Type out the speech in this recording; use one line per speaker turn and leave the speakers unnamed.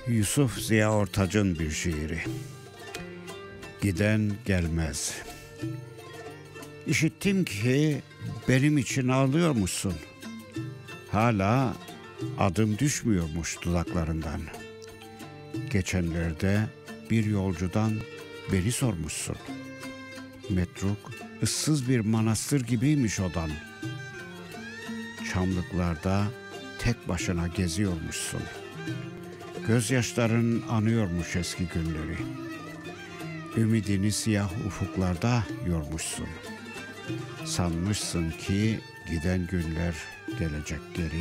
Yusuf Ziya Ortaç'ın bir şiiri. Giden gelmez. İşittim ki benim için ağlıyormuşsun. Hala adım düşmüyormuş dudaklarından. Geçenlerde bir yolcudan beni sormuşsun. Metruk, ıssız bir manastır gibiymiş odan. Çamlıklarda tek başına geziyormuşsun. Gözyaşların anıyormuş eski günleri. Ümidini siyah ufuklarda yormuşsun. Sanmışsın ki giden günler gelecek geri.